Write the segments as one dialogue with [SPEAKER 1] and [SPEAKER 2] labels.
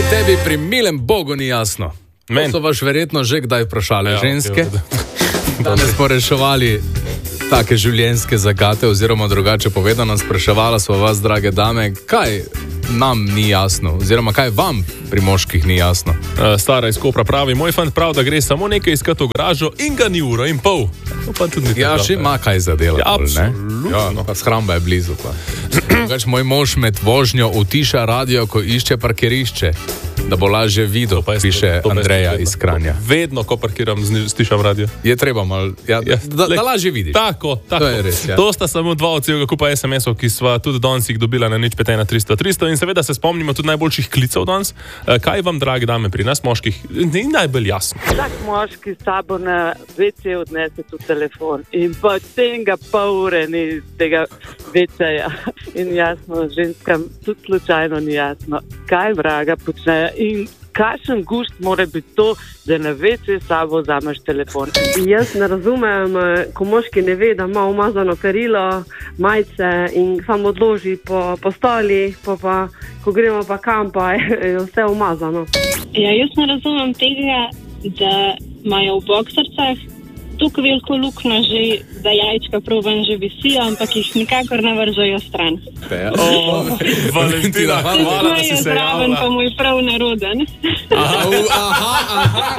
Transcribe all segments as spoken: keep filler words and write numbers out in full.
[SPEAKER 1] tebi pri milem Bogu ni jasno. Men. To so vaš verjetno že kdaj vprašali, ja, ženske. Danes smo reševali take življenjske zagate, oziroma drugače povedano, spraševala smo vas, drage dame, kaj nam ni jasno, oziroma kaj vam pri moških ni jasno.
[SPEAKER 2] Stara iz Kopra pravi, moj fant prav, da gre samo nekaj iskati v garažo in ga ni uro in pol.
[SPEAKER 1] Ja, še ima kaj za delati.
[SPEAKER 2] Ja, absolutno.
[SPEAKER 1] Ja, pa shramba je blizu. Drugač, moj mož med vožnjo utiša radio, ko išče parkirišče, da bo lažje videl, piše Andreja iz Kranja.
[SPEAKER 2] Vedno, ko parkiram, stišam radio.
[SPEAKER 1] Je treba malo, ja, ja, da, da lažje vidiš.
[SPEAKER 2] Tako, tako.
[SPEAKER 1] To je res, ja.
[SPEAKER 2] To sta samo dva od celega kupa es em esov, ki sva tudi danes jih dobila na nič pet ena tristo tristo in seveda se spomnimo tudi najboljših klicev danes. Kaj vam, dragi dame, pri nas moških ni najbolj jasno?
[SPEAKER 3] Vsak moški s sabo na ve ce odnese tudi telefon in potem ga pol ure ni tega ve ceja. In jasno, ženskam tudi slučajno ni jasno, kaj vraga počnejo in kakšen gust mora biti to, da na ve ce sabo vzameš telefon.
[SPEAKER 4] Jaz ne razumem, ko moški ne ve, da ima umazano perilo, majice in samo odloži po, po stoli, pa, pa ko gremo pa kam, pa je vse umazano.
[SPEAKER 5] Ja, jaz ne razumem tega, da imajo v boksarcah tukaj veliko luknjo že, da jajčka proben že visijo, ampak jih nikakor ne vržajo stran.
[SPEAKER 2] Oh, Valentina, hvala, da si se javila.
[SPEAKER 5] Pa mu je prav neroden.
[SPEAKER 1] Aha, aha, aha.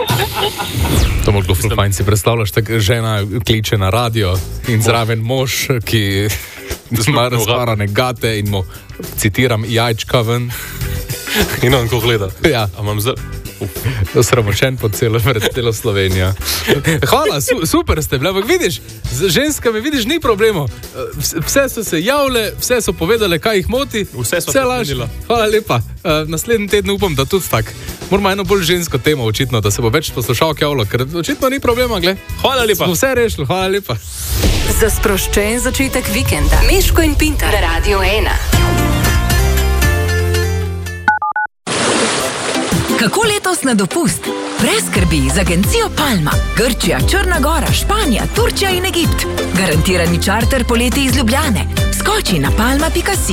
[SPEAKER 1] To možno ful fajn si predstavljaš, tako žena kliče na radio in zraven mož, ki ima razparane gate in mu, citiram, jajčka ven.
[SPEAKER 2] In on ko gleda.
[SPEAKER 1] Ja.
[SPEAKER 2] A imam zelo...
[SPEAKER 1] Osramočen po celo, celo Slovenijo. Hvala, su, super ste bili, ampak vidiš, z ženskami vidiš, ni problemo. Vse so se javile, vse so povedale, kaj jih moti.
[SPEAKER 2] Vse so
[SPEAKER 1] vse lažilo. Hvala lepa. Uh, naslednji teden upam, da tudi tak. Moramo eno bolj žensko temo očitno, da se bo več poslušalk javilo, ker očitno ni problema, gled.
[SPEAKER 2] Hvala lepa.
[SPEAKER 1] Smo vse rešili, hvala lepa.
[SPEAKER 6] Za sproščen začetek vikenda. Meško in Pintar na Radio ena. Kako letos na dopust? Brez skrbi z agencijo Palma. Grčija, Črna Gora, Španija, Turčija in Egipt. Garantirani čarter poleti iz Ljubljane. Skoči na palma pika si.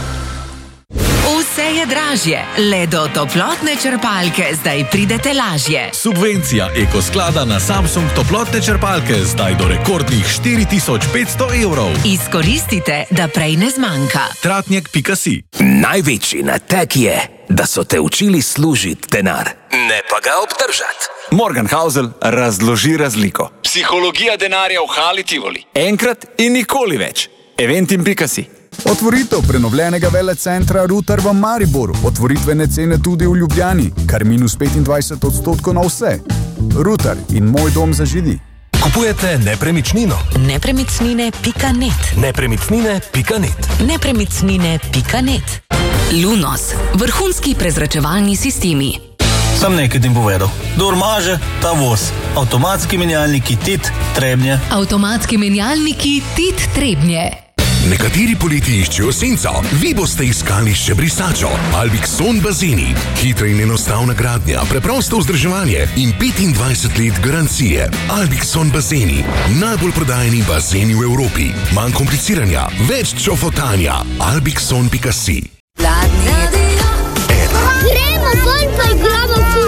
[SPEAKER 6] Vse je dražje, le do toplotne črpalke zdaj pridete lažje.
[SPEAKER 7] Subvencija Eko sklada na Samsung toplotne črpalke zdaj do rekordnih štiri tisoč petsto evrov.
[SPEAKER 6] Izkoristite, da prej ne zmanjka.
[SPEAKER 7] Tratnjak pika si.
[SPEAKER 8] Največji natek je, da so te učili služiti denar, ne pa ga obdržati.
[SPEAKER 9] Morgan Housel razloži razliko.
[SPEAKER 8] Psihologija denarja v Hali Tivoli.
[SPEAKER 9] Enkrat in nikoli več. Eventim pika si.
[SPEAKER 10] Otvoritev prenovljenega velecentra Rutar v Mariboru. Otvoritvene cene tudi v Ljubljani, kar minus petindvajset odstotkov na vse. Rutar in moj dom za židi.
[SPEAKER 7] Kupujete nepremičnino?
[SPEAKER 6] Nepremičnine pika net.
[SPEAKER 7] Nepremičnine pika net.
[SPEAKER 6] Nepremičnine pika net. Lunos, vrhunski prezračevalni sistemi.
[SPEAKER 11] Sam nekaj tim povedal. Kdor maže, ta voz. Avtomatski menjalniki Tit Trebnje.
[SPEAKER 6] Avtomatski menjalniki Tit Trebnje.
[SPEAKER 12] Nekateri poleti iščejo senco, vi boste iskali še brisačo. Albixon bazeni. Hitra in enostavna gradnja, preprosto vzdrževanje in petindvajset let garancije. Albixon bazeni. Najbolj prodajeni bazeni v Evropi. Manj kompliciranja, več čofotanja. albixon pika si.
[SPEAKER 13] Gremo ven pa igramo